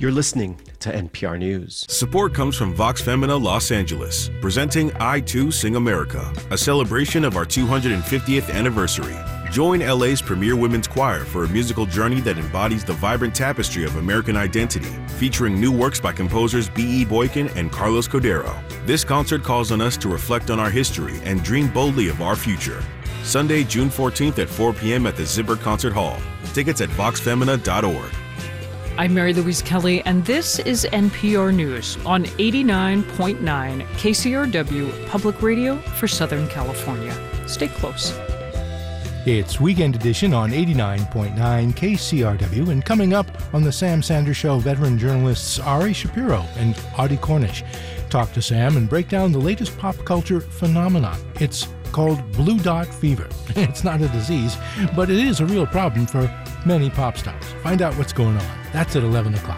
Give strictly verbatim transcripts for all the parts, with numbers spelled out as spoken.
You're listening to N P R News. Support comes from Vox Femina Los Angeles, presenting I Too Sing America, a celebration of our two hundred fiftieth anniversary. Join L A's premier women's choir for a musical journey that embodies the vibrant tapestry of American identity, featuring new works by composers B E. Boykin and Carlos Cordero. This concert calls on us to reflect on our history and dream boldly of our future. Sunday, June fourteenth at four p.m. at the Zipper Concert Hall. Tickets at vox femina dot org. I'm Mary Louise Kelly, and this is N P R News on eighty-nine point nine K C R W Public Radio for Southern California. Stay close. It's Weekend Edition on eighty-nine point nine K C R W, and coming up on the Sam Sanders Show, veteran journalists Ari Shapiro and Audie Cornish talk to Sam and break down the latest pop culture phenomenon. It's called Blue Dot Fever. It's not a disease, but it is a real problem for many pop stars. Find out what's going on. That's at eleven o'clock.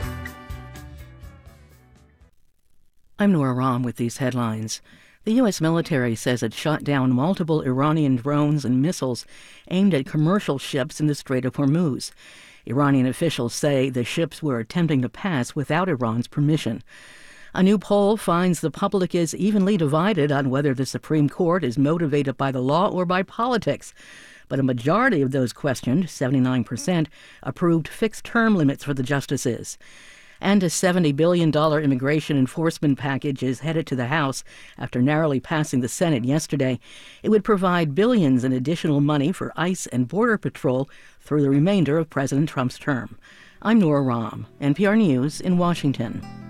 I'm Nora Rahm with these headlines. The U S military says it shot down multiple Iranian drones and missiles aimed at commercial ships in the Strait of Hormuz. Iranian officials say the ships were attempting to pass without Iran's permission. A new poll finds the public is evenly divided on whether the Supreme Court is motivated by the law or by politics. But a majority of those questioned, seventy-nine percent, approved fixed term limits for the justices. And a seventy billion dollars immigration enforcement package is headed to the House after narrowly passing the Senate yesterday. It would provide billions in additional money for ICE and Border Patrol through the remainder of President Trump's term. I'm Nora Rahm, N P R News in Washington.